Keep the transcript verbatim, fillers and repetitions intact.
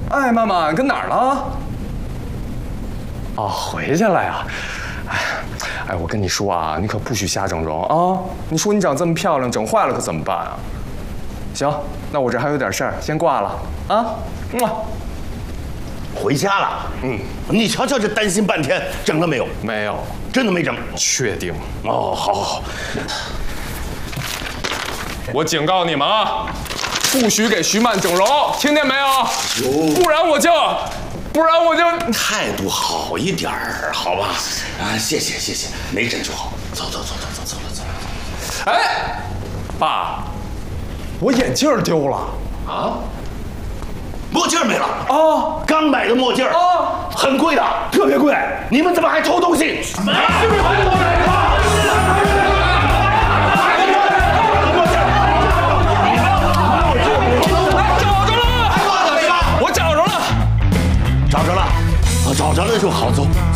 哎，妈妈，你跟哪儿了？哦，回去了呀。哎，哎，我跟你说啊，你可不许瞎整容啊！你说你长这么漂亮，整坏了可怎么办啊？行，那我这还有点事儿，先挂了啊。嗯。 回家了。嗯，你瞧瞧这担心半天，整了没有？ 没有， 真的没整。 确定？ 哦，好好好。 我警告你们啊，不许给徐曼整容，听见没有？不然我就，不然我就态度好一点儿，好吧？啊，谢谢谢谢，没整就好。走走走走走走了走了。 哎，爸，我眼镜丢了啊？墨镜没了啊？ 刚买的墨镜啊， 很贵的，特别贵。你们怎么还偷东西？没事，找着了，啊，找着了就好，走。